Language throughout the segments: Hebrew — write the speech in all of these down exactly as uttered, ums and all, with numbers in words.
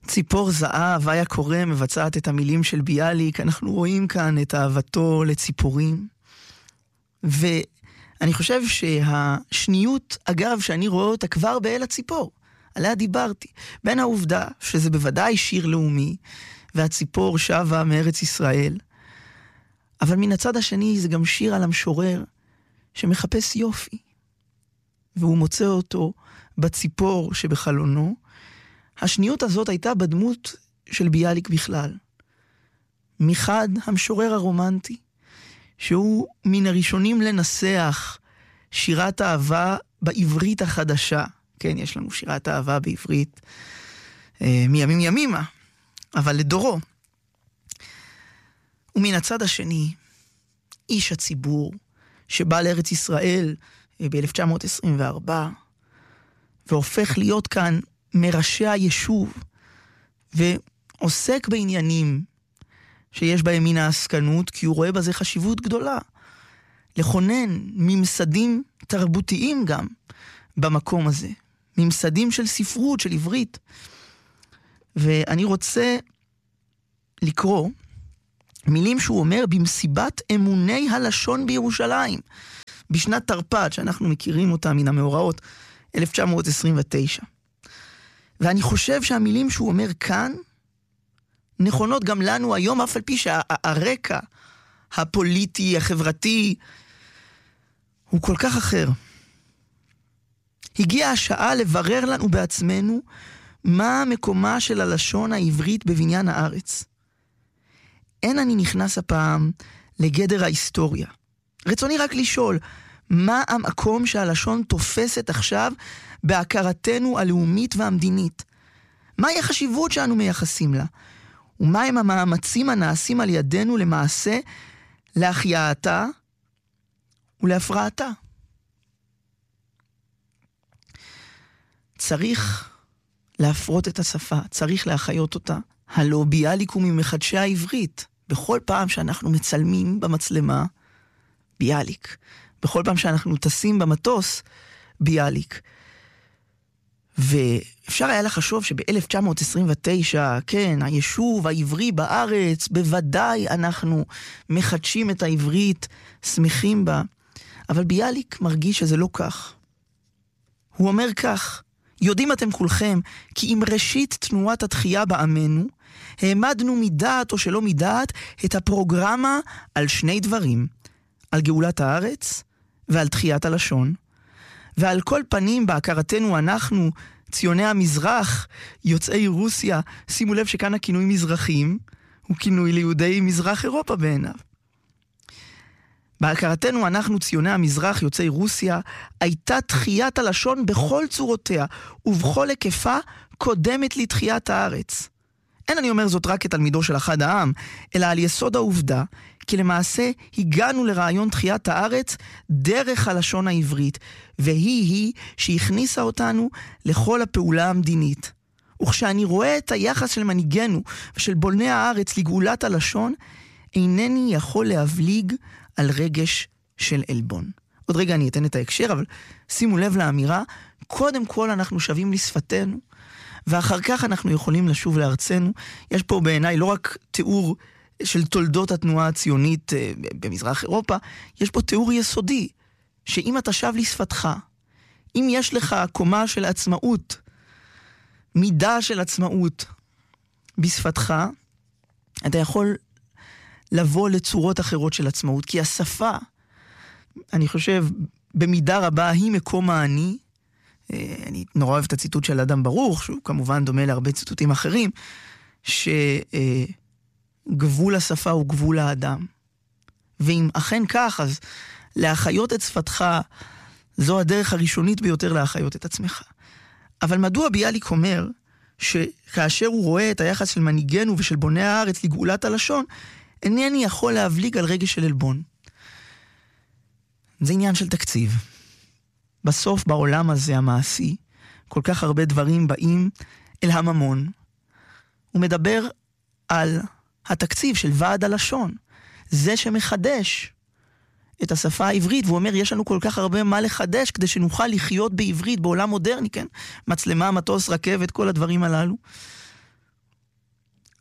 ציפור זהב, היה קורא, מבצעת את המילים של ביאליק. אנחנו רואים כאן את אהבתו לציפורים. ואני חושב שהשניות, אגב, שאני רואה אותה כבר באל הציפור, עליה דיברתי, בין העובדה שזה בוודאי שיר לאומי, והציפור שבה מארץ ישראל, אבל מן הצד השני זה גם שיר על המשורר שמחפש יופי, והוא מוצא אותו בציפור שבחלונו. השניות הזאת הייתה בדמות של ביאליק בכלל. מחד המשורר הרומנטי, שהוא מן הראשונים לנסח שירת אהבה בעברית החדשה. כן, יש לנו שירת אהבה בעברית אה, מימים ימימה, אבל לדורו. ומן הצד השני, איש הציבור, שבא לארץ ישראל ב-אלף תשע מאות עשרים וארבע, והופך להיות כאן מראשי היישוב, ועוסק בעניינים שיש בהם מן העסקנות, כי הוא רואה בזה חשיבות גדולה. לכונן ממסדים תרבותיים גם במקום הזה. ממסדים של ספרות, של עברית. ואני רוצה לקרוא מילים שהוא אומר במסיבת אמוני הלשון בירושלים, בשנת תרפ"ט, שאנחנו מכירים אותה מן המאורעות, אלף תשע מאות עשרים ותשע. ואני חושב שהמילים שהוא אומר כאן, נכונות גם לנו היום, אף על פי שהרקע הפוליטי, החברתי, הוא כל כך אחר. הגיעה השעה לברר לנו בעצמנו, מה מקומה של הלשון העברית בבניין הארץ. אין אני נכנס הפעם לגדר ההיסטוריה. רצוני רק לשאול, מה המקום שהלשון תופסת עכשיו בהכרתנו הלאומית והמדינית? מהי החשיבות שאנו מייחסים לה? ומהם המאמצים הנעשים על ידינו למעשה להחייאתה ולהפרעתה? צריך להפרות את השפה, צריך להחיות אותה. הלא ביאליק הוא ממחדשי העברית. בכל פעם שאנחנו מצלמים במצלמה, ביאליק. בכל פעם שאנחנו טסים במטוס, ביאליק. ואפשר היה לחשוב שב-אלף תשע מאות עשרים ותשע, כן, היישוב העברי בארץ, בוודאי אנחנו מחדשים את העברית, שמחים בה. אבל ביאליק מרגיש שזה לא כך. הוא אומר כך, יודעים אתם כולכם, כי עם ראשית תנועת התחייה בעמנו, העמדנו מדעת או שלא מדעת את הפרוגרמה על שני דברים, על גאולת הארץ ועל תחיית הלשון. ועל כל פנים בהכרתנו אנחנו, ציוני המזרח, יוצאי רוסיה, שימו לב שכאן הכינוי מזרחים, הוא כינוי ליהודי מזרח אירופה בעיניו. בהכרתנו אנחנו, ציוני המזרח, יוצאי רוסיה, הייתה תחיית הלשון בכל צורותיה, ובכל היקפה קודמת לתחיית הארץ. אין אני אומר זאת רק כתלמידו של אחד העם, אלא על יסוד העובדה, כי למעשה הגענו לרעיון תחיית הארץ דרך הלשון העברית, והיא-היא שהכניסה אותנו לכל הפעולה המדינית. וכשאני רואה את היחס של מנהיגנו ושל בולני הארץ לגאולת הלשון, אינני יכול להבליג על רגש של אלבון. עוד רגע אני אתן את ההקשר, אבל שימו לב לאמירה, קודם כל אנחנו שווים לשפתנו, ואחר כך אנחנו יכולים לשוב לארצנו. יש פה בעיניי לא רק תיאור של תולדות התנועה הציונית במזרח אירופה, יש פה תיאור יסודי, שאם אתה שב לשפתך, אם יש לך קומה של עצמאות, מידה של עצמאות בשפתך, אתה יכול לבוא לצורות אחרות של עצמאות, כי השפה, אני חושב, במידה רבה היא מקום האני. אני נורא אוהב את הציטוט של אדם ברוך, שהוא כמובן דומה להרבה ציטוטים אחרים, שגבול השפה הוא גבול האדם. ואם אכן כך, אז להחיות את שפתך, זו הדרך הראשונית ביותר להחיות את עצמך. אבל מדוע ביאליק אומר, שכאשר הוא רואה את היחס של מנהיגנו ושל בוני הארץ לגאולת הלשון, אינני יכול להבליג על רגש של אלבון. זה עניין של תקציב. בסוף בעולם הזה המעשי, כל כך הרבה דברים באים אל הממון. הוא מדבר על התקציב של ועד הלשון. זה שמחדש את השפה העברית, והוא אומר, יש לנו כל כך הרבה מה לחדש, כדי שנוכל לחיות בעברית, בעולם מודרני, כן? מצלמה, מטוס, רכבת, כל הדברים הללו.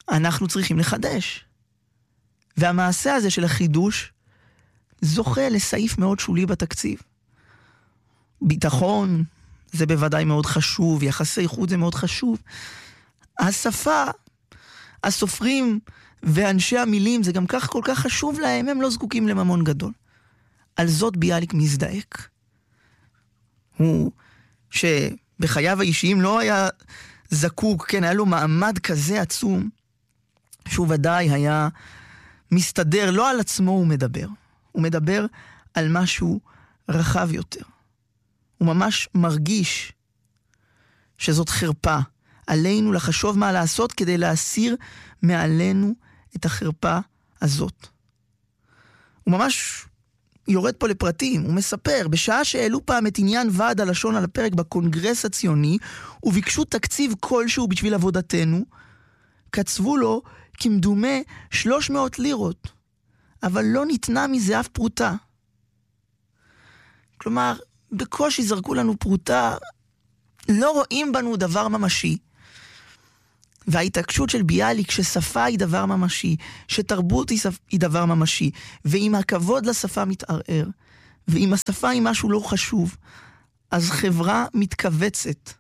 אנחנו צריכים לחדש. והמעשה הזה של החידוש זוכה לסעיף מאוד שולי בתקציב. ביטחון זה בוודאי מאוד חשוב, יחסי חוץ זה מאוד חשוב. השפה, הסופרים ואנשי המילים, זה גם כך כל כך חשוב להם, הם לא זקוקים לממון גדול. על זאת ביאליק מזדעק. הוא שבחייו האישיים לא היה זקוק, כן, היה לו מעמד כזה עצום, שהוא ודאי היה מסתדר, לא על עצמו הוא מדבר. הוא מדבר על משהו רחב יותר. הוא ממש מרגיש שזאת חרפה. עלינו לחשוב מה לעשות כדי להסיר מעלינו את החרפה הזאת. הוא ממש יורד פה לפרטים, הוא מספר, בשעה שהעלו פעם את עניין ועד הלשון על הפרק בקונגרס הציוני, וביקשו תקציב כלשהו בשביל עבודתנו, קצבו לו כמדומה שלוש מאות לירות, אבל לא ניתנה מזה אף פרוטה. כלומר, בקושי זרקו לנו פרוטה, לא רואים בנו דבר ממשי. וההתעקשות של ביאליק ששפה היא דבר ממשי, שתרבות היא, שפ... היא דבר ממשי, ואם הכבוד לשפה מתערער, ואם השפה היא משהו לא חשוב, אז חברה מתכווצת.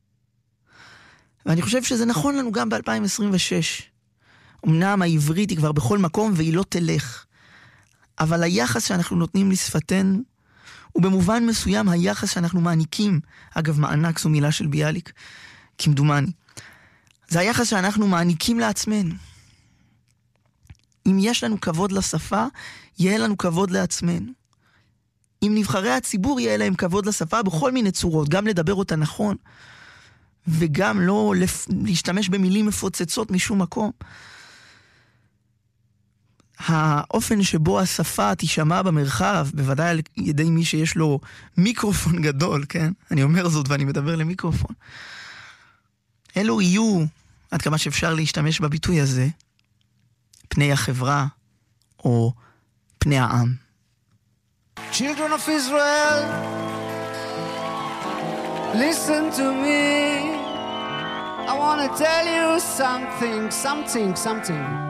ואני חושב שזה נכון לנו גם ב-אלפיים עשרים ושש. אמנם העברית היא כבר בכל מקום והיא לא תלך, אבל היחס שאנחנו נותנים לשפתנו, ובמובן מסוים היחס שאנחנו מעניקים, אגב מענק זו מילה של ביאליק, כמדומני, זה היחס שאנחנו מעניקים לעצמנו. אם יש לנו כבוד לשפה, יהיה לנו כבוד לעצמנו. אם נבחרי הציבור יהיה להם כבוד לשפה בכל מיני צורות, גם לדבר אותה נכון, וגם לא לפ... להשתמש במילים מפוצצות משום מקום. האופן שבו השפה תשמע במרחב, בוודאי על ידי מי שיש לו מיקרופון גדול, כן? אני אומר זאת ואני מדבר למיקרופון. אלו יהיו, עד כמה שאפשר להשתמש בביטוי הזה, פני החברה או פני העם. Children of Israel, listen to me. I want to tell you something, something, something.